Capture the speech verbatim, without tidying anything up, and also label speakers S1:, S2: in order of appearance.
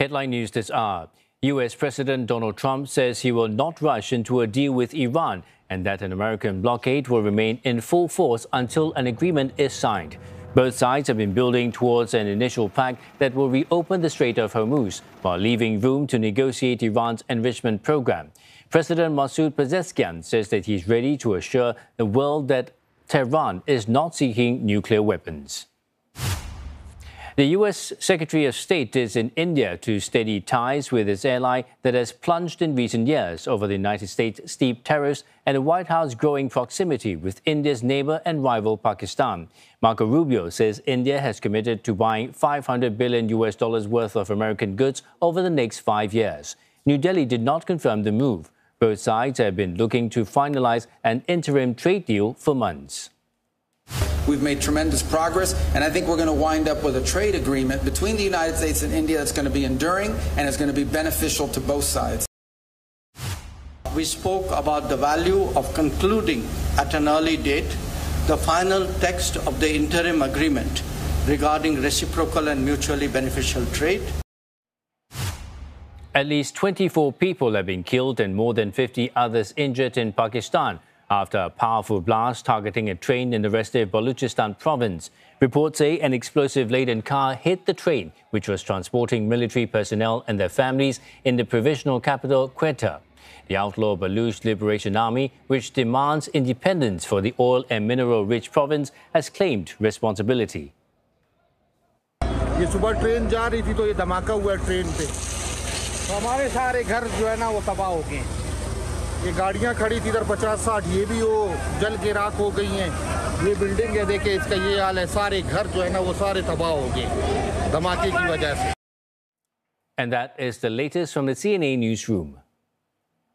S1: Headline news this hour. U S President Donald Trump says he will not rush into a deal with Iran and that an American blockade will remain in full force until an agreement is signed. Both sides have been building towards an initial pact that will reopen the Strait of Hormuz while leaving room to negotiate Iran's enrichment program. President Masoud Pezeshkian says that he's ready to assure the world that Tehran is not seeking nuclear weapons. The U S Secretary of State is in India to steady ties with its ally that has plunged in recent years over the United States' steep tariffs and the White House growing proximity with India's neighbor and rival Pakistan. Marco Rubio says India has committed to buying five hundred billion U S dollars worth of American goods over the next five years. New Delhi did not confirm the move. Both sides have been looking to finalize an interim trade deal for months.
S2: We've made tremendous progress, and I think we're going to wind up with a trade agreement between the United States and India that's going to be enduring and is going to be beneficial to both sides.
S3: We spoke about the value of concluding at an early date the final text of the interim agreement regarding reciprocal and mutually beneficial trade.
S1: At least twenty-four people have been killed and more than fifty others injured in Pakistan after a powerful blast targeting a train in the restive Balochistan province. Reports say an explosive-laden car hit the train, which was transporting military personnel and their families in the provisional capital, Quetta. The outlaw Baloch Liberation Army, which demands independence for the oil and mineral-rich province, has claimed responsibility.
S4: ये सुबह train जा रही थी तो ये धमाका हुआ train पे तो हमारे सारे घर जो है ना वो तबाह हो गए ये गाड़ियां खड़ी थी इधर पचास साठ ये भी वो जल के राख हो गई हैं ये बिल्डिंग है देखे इसका ये हाल है सारे घर जो है ना वो सारे तबाह हो गए धमाके की वजह से.
S1: And that is the latest from the C N A newsroom.